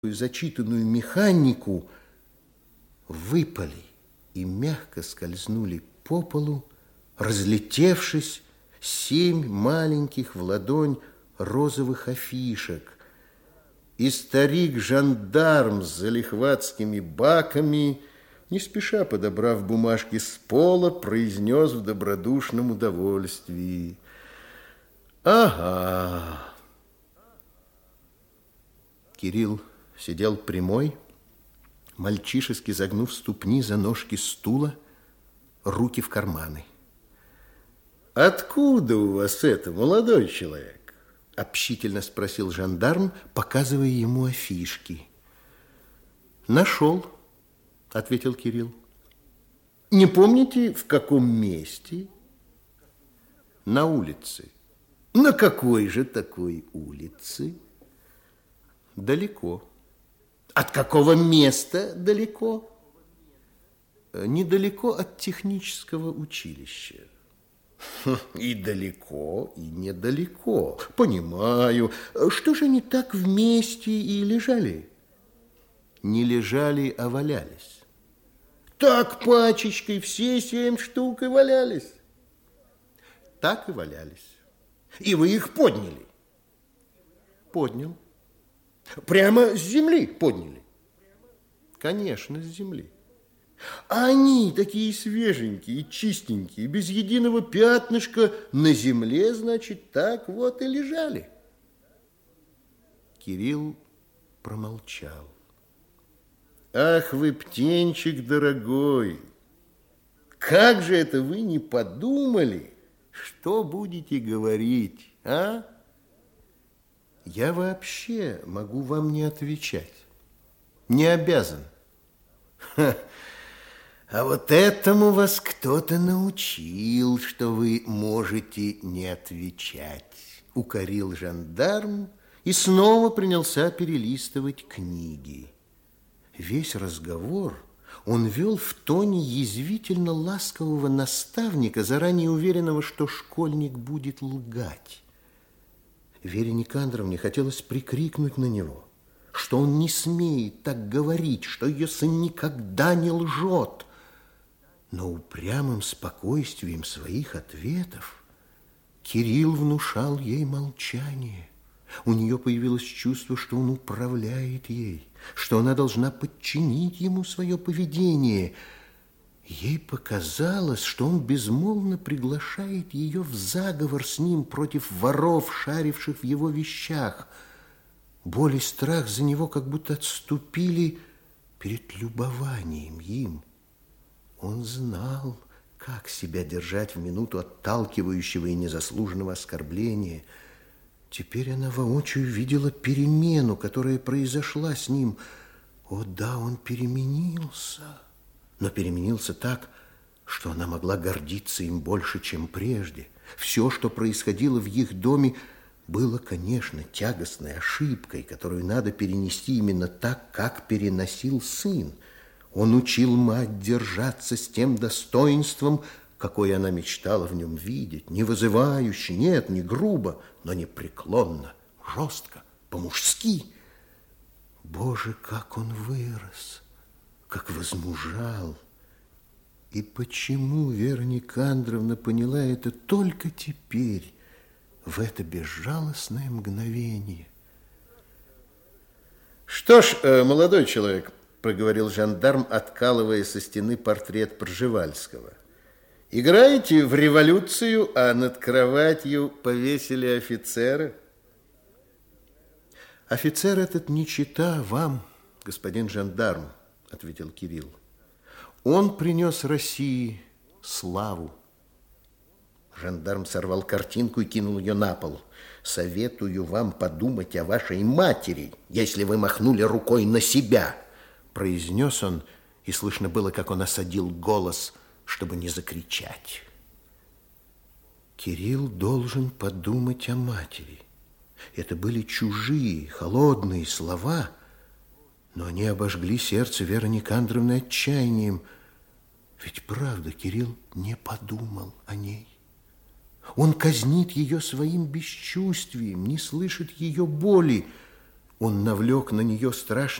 зачитанную механику, выпали и мягко скользнули по полу, разлетевшись, 7 маленьких в ладонь розовых афишек. И старик-жандарм с залихватскими баками, не спеша подобрав бумажки с пола, произнес в добродушном удовольствии: «Ага». Кирилл сидел прямой, мальчишески загнув ступни за ножки стула, руки в карманы. «Откуда у вас это, молодой человек?» – общительно спросил жандарм, показывая ему афишки. «Нашел», – ответил Кирилл. «Не помните, в каком месте?» «На улице». «На какой же такой улице?» «Далеко». «От какого места далеко?» «Недалеко от технического училища». «И далеко, и недалеко. Понимаю. Что же они так вместе и лежали?» «Не лежали, а валялись». «Так пачечкой все 7 штук и валялись?» «Так и валялись». «И вы их подняли?» «Поднял». «Прямо с земли подняли?» «Конечно, с земли». А они такие свеженькие, чистенькие, без единого пятнышка на земле, значит, так вот и лежали. Кирилл промолчал. «Ах вы, птенчик дорогой, как же это вы не подумали, что будете говорить, а?» «Я вообще могу вам не отвечать, не обязан». «Ха! А вот этому вас кто-то научил, что вы можете не отвечать», — укорил жандарм и снова принялся перелистывать книги. Весь разговор он вел в тоне язвительно-ласкового наставника, заранее уверенного, что школьник будет лгать. Вере Никандровне хотелось прикрикнуть на него, что он не смеет так говорить, что ее сын никогда не лжет. Но упрямым спокойствием своих ответов Кирилл внушал ей молчание. У нее появилось чувство, что он управляет ей, что она должна подчинить ему свое поведение. Ей показалось, что он безмолвно приглашает ее в заговор с ним против воров, шаривших в его вещах. Боль и страх за него как будто отступили перед любованием им. Он знал, как себя держать в минуту отталкивающего и незаслуженного оскорбления. Теперь она воочию видела перемену, которая произошла с ним. О да, он переменился, но переменился так, что она могла гордиться им больше, чем прежде. Все, что происходило в их доме, было, конечно, тягостной ошибкой, которую надо перенести именно так, как переносил сын. Он учил мать держаться с тем достоинством, какое она мечтала в нем видеть, не вызывающе, нет, не грубо, но непреклонно, жестко, по-мужски. Боже, как он вырос, как возмужал! И почему Вера Никандровна поняла это только теперь, в это безжалостное мгновение? «Что ж, молодой человек, — проговорил жандарм, откалывая со стены портрет Пржевальского, — играете в революцию, а над кроватью повесили офицера?» «Офицер этот не чета вам, господин жандарм, — ответил Кирилл. Он принес России славу». Жандарм сорвал картинку и кинул ее на пол. «Советую вам подумать о вашей матери, если вы махнули рукой на себя», — произнес он, и слышно было, как он осадил голос, чтобы не закричать. Кирилл должен подумать о матери. Это были чужие, холодные слова, но они обожгли сердце Веры Никандровны отчаянием. Ведь правда, Кирилл не подумал о ней. Он казнит ее своим бесчувствием, не слышит ее боли. Он навлек на нее страшный